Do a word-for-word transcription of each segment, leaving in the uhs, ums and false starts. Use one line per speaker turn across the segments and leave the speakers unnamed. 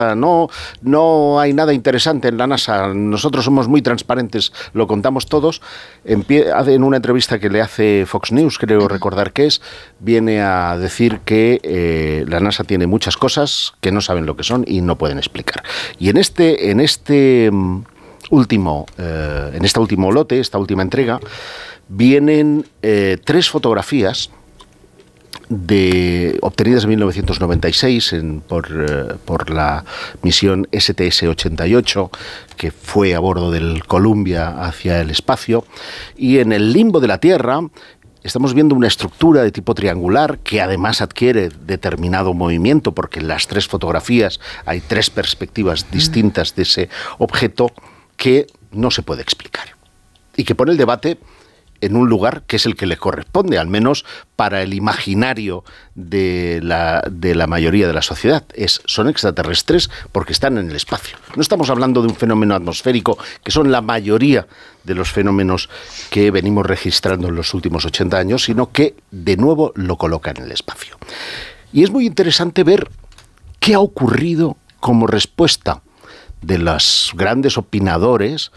No, no hay nada interesante en la NASA, nosotros somos muy transparentes, lo contamos todos. En, pie, en una entrevista que le hace Fox News, creo recordar que es, viene a decir que eh, la NASA tiene muchas cosas que no saben lo que son y no pueden explicar. Y en este, en este último, eh, en este último lote, esta última entrega, vienen eh, tres fotografías de, obtenidas en mil novecientos noventa y seis en, por, eh, por la misión S T S ochenta y ocho, que fue a bordo del Columbia hacia el espacio, y en el limbo de la Tierra estamos viendo una estructura de tipo triangular que además adquiere determinado movimiento, porque en las tres fotografías hay tres perspectivas distintas de ese objeto que no se puede explicar y que pone el debate en un lugar que es el que le corresponde, al menos para el imaginario de la, de la mayoría de la sociedad. Es, son extraterrestres porque están en el espacio. No estamos hablando de un fenómeno atmosférico, que son la mayoría de los fenómenos que venimos registrando en los últimos ochenta años, sino que de nuevo lo colocan en el espacio. Y es muy interesante ver qué ha ocurrido como respuesta de los grandes opinadores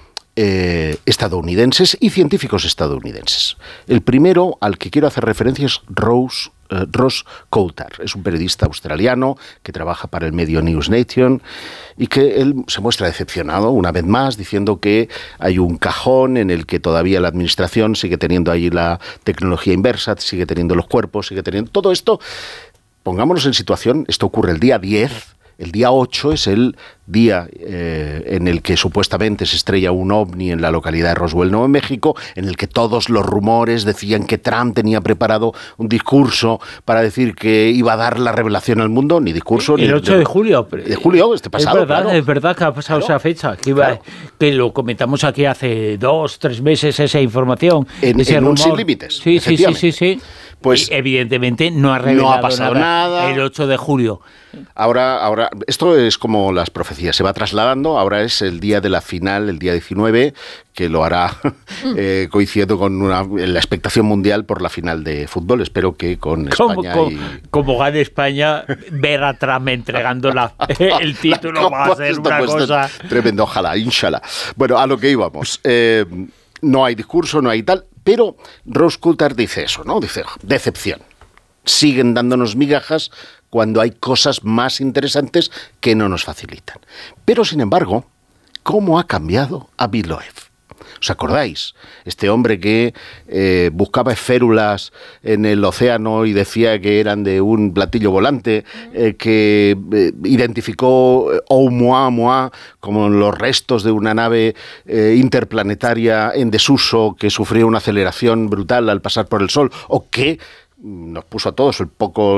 Eh, estadounidenses y científicos estadounidenses. El primero al que quiero hacer referencia es Rose, eh, Ross Coulthard. Es un periodista australiano que trabaja para el medio News Nation y que él se muestra decepcionado una vez más, diciendo que hay un cajón en el que todavía la administración sigue teniendo ahí la tecnología inversa, sigue teniendo los cuerpos, sigue teniendo todo esto. Pongámonos en situación, esto ocurre el día diez. El día ocho es el día eh, en el que supuestamente se estrella un ovni en la localidad de Roswell, Nuevo México, en el que todos los rumores decían que Trump tenía preparado un discurso para decir que iba a dar la revelación al mundo, ni discurso...
El
ni,
ocho de julio.
De julio, este pasado,
Es verdad,
claro.
es verdad que ha pasado claro, esa fecha, que, iba,
claro.
que lo comentamos aquí hace dos, tres meses, esa información.
En,
ese
en
rumor.
un Sin Límites,
Sí, sí, sí, sí, sí.
Pues
y evidentemente no ha revelado
no ha pasado nada,
nada el ocho de julio.
Ahora, ahora, esto es como las profecías, se va trasladando, ahora es el día de la final, el día diecinueve, que lo hará eh, coincidiendo con una, la expectación mundial por la final de fútbol. Espero que con España
como,
y...
como gane España, ver a Trump entregando la, el título va a ser una cosa...
Tremendo, ojalá, inshallah. Bueno, a lo que íbamos. Eh, no hay discurso, no hay tal... Pero Ross Coulthard dice eso, ¿no? Dice, decepción. Siguen dándonos migajas cuando hay cosas más interesantes que no nos facilitan. Pero, sin embargo, ¿cómo ha cambiado Avi Loeb? ¿Os acordáis? Este hombre que eh, buscaba esférulas en el océano y decía que eran de un platillo volante, eh, que eh, identificó Oumuamua como los restos de una nave eh, interplanetaria en desuso que sufrió una aceleración brutal al pasar por el Sol, o que nos puso a todos un poco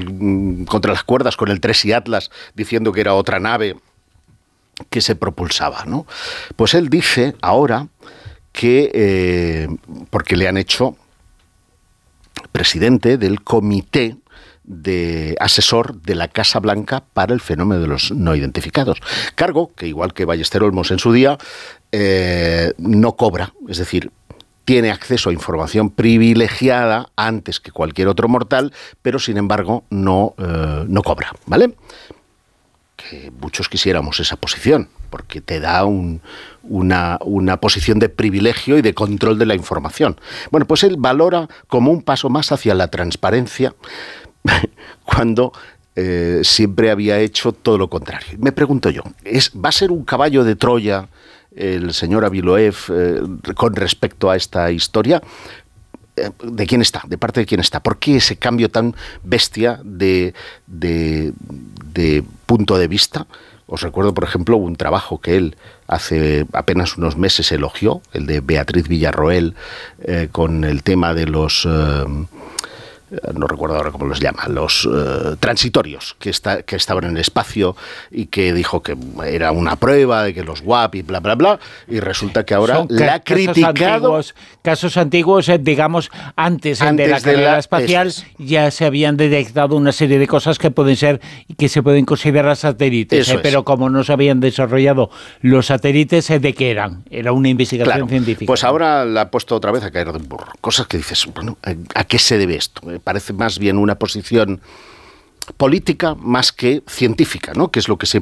el, contra las cuerdas con el Tracy Atlas diciendo que era otra nave que se propulsaba, ¿no? Pues él dice ahora que, eh, porque le han hecho presidente del comité de asesor de la Casa Blanca para el fenómeno de los no identificados. Cargo que, igual que Ballester Olmos en su día, eh, no cobra, es decir, tiene acceso a información privilegiada antes que cualquier otro mortal, pero sin embargo no, eh, no cobra, ¿vale? Que muchos quisiéramos esa posición, porque te da un, una, una posición de privilegio y de control de la información. Bueno, pues él valora como un paso más hacia la transparencia cuando eh, siempre había hecho todo lo contrario. Me pregunto yo, ¿es, ¿va a ser un caballo de Troya el señor Avi Loeb eh, con respecto a esta historia? ¿De quién está? ¿De parte de quién está? ¿Por qué ese cambio tan bestia de, de, de punto de vista? Os recuerdo, por ejemplo, un trabajo que él hace apenas unos meses elogió, el de Beatriz Villarroel, eh, con el tema de los... Eh, no recuerdo ahora cómo los llama, los uh, transitorios que, está, que estaban en el espacio y que dijo que era una prueba de que los W A P y bla, bla, bla, y resulta que ahora
Son
la ha criticado...
Antiguos, casos antiguos, eh, digamos, antes, antes de la carrera la, espacial, es. ya se habían detectado una serie de cosas que pueden ser y que se pueden considerar satélites, eh, pero como no se habían desarrollado los satélites, eh, ¿de qué eran? Era una investigación
claro,
científica.
Pues ahora la ha puesto otra vez a caer de un burro. Cosas que dices, bueno, ¿a qué se debe esto? Parece más bien una posición política más que científica, ¿no? Que es lo que siempre